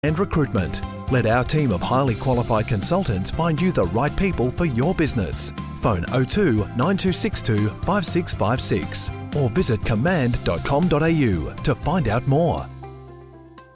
and recruitment. Let our team of highly qualified consultants find you the right people for your business. Phone 02 9262 5656 or visit command.com.au to find out more.